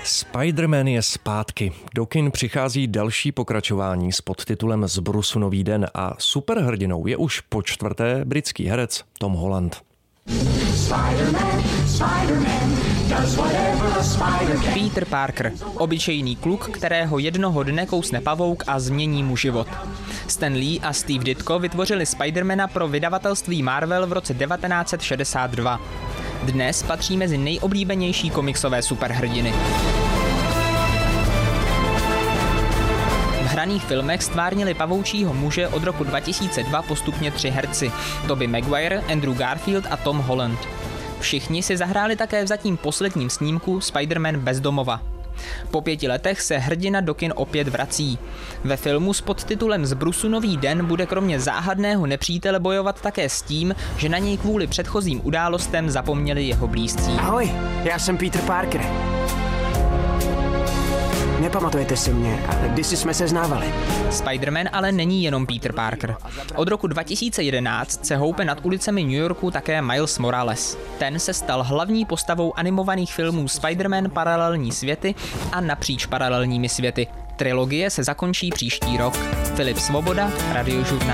Spider-Man je zpátky. Do kin přichází další pokračování s podtitulem Z Brusu nový den a superhrdinou je už po čtvrté britský herec Tom Holland. Peter Parker, obyčejný kluk, kterého jednoho dne kousne pavouk a změní mu život. Stan Lee a Steve Ditko vytvořili Spidermana pro vydavatelství Marvel v roce 1962. Dnes patří mezi nejoblíbenější komiksové superhrdiny. V hraných filmech stvárnili pavoučího muže od roku 2002 postupně 3 herci: Tobey Maguire, Andrew Garfield a Tom Holland. Všichni si zahráli také v zatím posledním snímku Spider-Man bez domova. Po 5 letech se hrdina do kin opět vrací. Ve filmu s podtitulem Z Brusu nový den bude kromě záhadného nepřítele bojovat také s tím, že na něj kvůli předchozím událostem zapomněli jeho blízcí. Ahoj, já jsem Peter Parker. Nepamatujete si mě, ale kdysi jsme se znávali. Spider-Man ale není jenom Peter Parker. Od roku 2011 se houpe nad ulicemi New Yorku také Miles Morales. Ten se stal hlavní postavou animovaných filmů Spider-Man paralelní světy a napříč paralelními světy. Trilogie se zakončí příští rok. Filip Svoboda, Radiožurnál.